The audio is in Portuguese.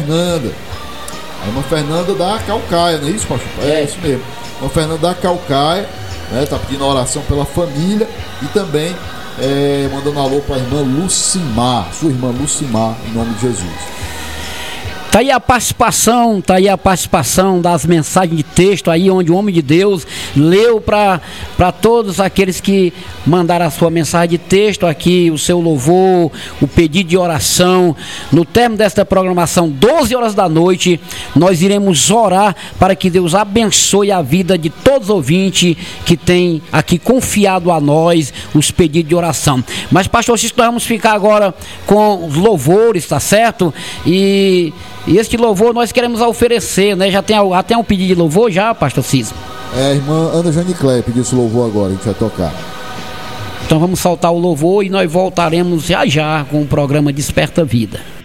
Fernanda. A irmã Fernanda da Calcaia, não é isso, pastor? É isso mesmo. A irmã Fernanda da Calcaia, né? Tá pedindo oração pela família e também mandando alô para a irmã Lucimar, sua irmã Lucimar, em nome de Jesus. Tá aí a participação das mensagens de texto aí, onde o homem de Deus leu para todos aqueles que mandaram a sua mensagem de texto aqui, o seu louvor, o pedido de oração. No término desta programação, 12 horas da noite, nós iremos orar para que Deus abençoe a vida de todos os ouvintes que tem aqui confiado a nós os pedidos de oração. Mas, pastor Cícero, nós vamos ficar agora com os louvores, tá certo? E este louvor nós queremos oferecer, né? Já tem até um pedido de louvor já, pastor Cícero? A irmã Ana Janicléia pediu esse louvor agora, a gente vai tocar. Então vamos soltar o louvor e nós voltaremos já com o programa Desperta Vida.